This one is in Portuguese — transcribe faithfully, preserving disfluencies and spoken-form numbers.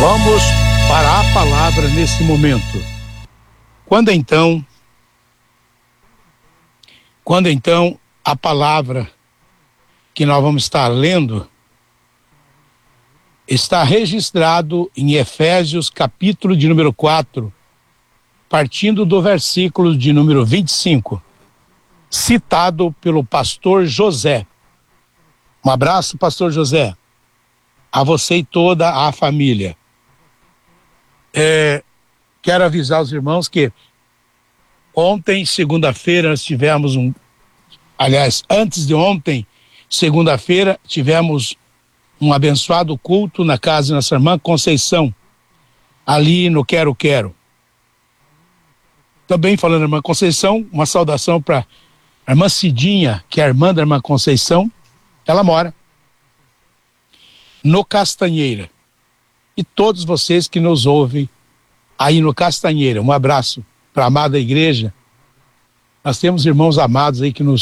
Vamos para a palavra nesse momento. Quando então, quando então a palavra que nós vamos estar lendo está registrado em Efésios, capítulo de número quatro, partindo do versículo de número vinte e cinco, citado pelo pastor José. Um abraço, pastor José, a você e toda a família. É, quero avisar os irmãos que ontem, segunda-feira, nós tivemos um... Aliás, antes de ontem, segunda-feira, tivemos um abençoado culto na casa de nossa irmã Conceição, ali no Quero Quero. Também falando da irmã Conceição, uma saudação para a irmã Cidinha, que é a irmã da irmã Conceição. Ela mora no Castanheira. E todos vocês que nos ouvem aí no Castanheira, um abraço para a amada igreja. Nós temos irmãos amados aí que nos